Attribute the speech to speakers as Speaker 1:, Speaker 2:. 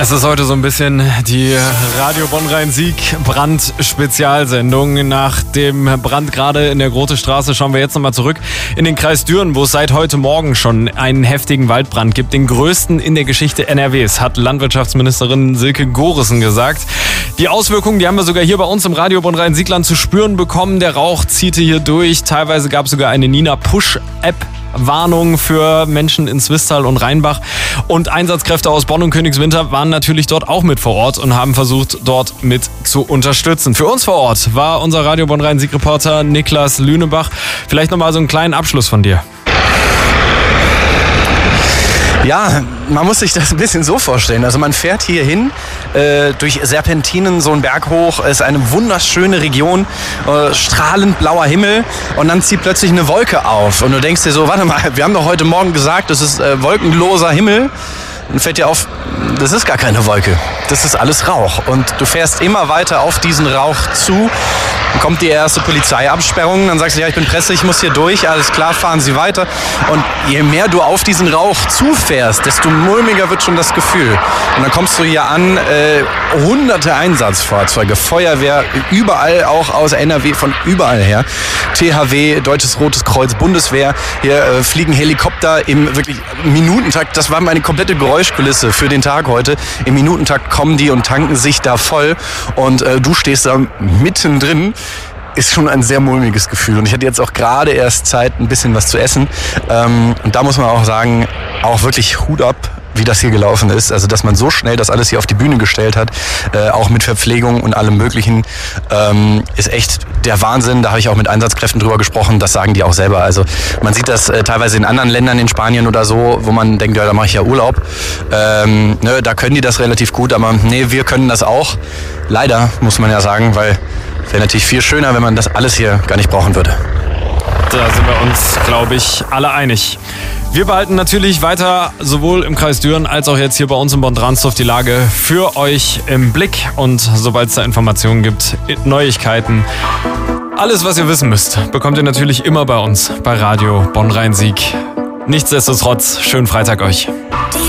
Speaker 1: Es ist heute so ein bisschen die Radio Bonn-Rhein-Sieg Brand-Spezialsendung. Nach dem Brand gerade in der Grote-Straße schauen wir jetzt nochmal zurück in den Kreis Düren, wo es seit heute Morgen schon einen heftigen Waldbrand gibt. Den größten in der Geschichte NRWs, hat Landwirtschaftsministerin Silke Gorissen gesagt. Die Auswirkungen, die haben wir sogar hier bei uns im Radio Bonn-Rhein-Siegland zu spüren bekommen. Der Rauch ziehte hier durch. Teilweise gab es sogar eine Nina-Push-App. Warnung für Menschen in Swisttal und Rheinbach. Und Einsatzkräfte aus Bonn und Königswinter waren natürlich dort auch mit vor Ort und haben versucht, dort mit zu unterstützen. Für uns vor Ort war unser Radio Bonn-Rhein-Sieg-Reporter Niklas Lünebach. Vielleicht nochmal so einen kleinen Abschluss von dir.
Speaker 2: Ja, man muss sich das ein bisschen so vorstellen. Also man fährt hier hin, durch Serpentinen so einen Berg hoch. Es ist eine wunderschöne Region, strahlend blauer Himmel und dann zieht plötzlich eine Wolke auf. Und du denkst dir so, warte mal, wir haben doch heute Morgen gesagt, es ist wolkenloser Himmel. Und fällt dir auf, das ist gar keine Wolke. Das ist alles Rauch. Und du fährst immer weiter auf diesen Rauch zu. Dann kommt die erste Polizeiabsperrung. Dann sagst du, ja, ich bin Presse, ich muss hier durch. Alles klar, fahren Sie weiter. Und je mehr du auf diesen Rauch zufährst, desto mulmiger wird schon das Gefühl. Und dann kommst du hier an, hunderte Einsatzfahrzeuge, Feuerwehr, überall auch aus NRW, von überall her. THW, Deutsches Rotes Kreuz, Bundeswehr. Hier fliegen Helikopter im wirklich Minutentakt. Das war meine komplette Geräuschkulisse für den Tag heute. Im Minutentakt kommen die und tanken sich da voll. Und du stehst da mittendrin. Ist schon ein sehr mulmiges Gefühl. Und ich hatte jetzt auch gerade erst Zeit, ein bisschen was zu essen. Und da muss man auch sagen, auch wirklich Hut ab, wie das hier gelaufen ist. Also, dass man so schnell das alles hier auf die Bühne gestellt hat, auch mit Verpflegung und allem Möglichen, ist echt der Wahnsinn. Da habe ich auch mit Einsatzkräften drüber gesprochen. Das sagen die auch selber. Also, man sieht das teilweise in anderen Ländern, in Spanien oder so, wo man denkt, ja, da mache ich ja Urlaub. Da können die das relativ gut, aber nee, wir können das auch. Leider, muss man ja sagen, weil wäre natürlich viel schöner, wenn man das alles hier gar nicht brauchen würde.
Speaker 1: Da sind wir uns, glaube ich, alle einig. Wir behalten natürlich weiter sowohl im Kreis Düren als auch jetzt hier bei uns in Bonn-Dransdorf die Lage für euch im Blick. Und sobald es da Informationen gibt, Neuigkeiten, alles, was ihr wissen müsst, bekommt ihr natürlich immer bei uns bei Radio Bonn-Rhein-Sieg. Nichtsdestotrotz, schönen Freitag euch.